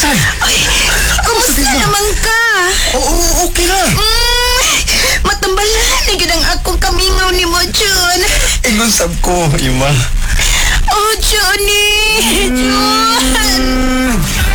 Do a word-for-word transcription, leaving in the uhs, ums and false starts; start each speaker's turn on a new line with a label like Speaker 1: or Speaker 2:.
Speaker 1: Say.
Speaker 2: Ay, kumusta naman ka?
Speaker 1: Oo, okay ra.
Speaker 2: Mm, matambalan na yun ang akong kamingaw ni mo, Jun.
Speaker 1: Ingon sab ko, Ima.
Speaker 2: Oh, Johnny! Jun!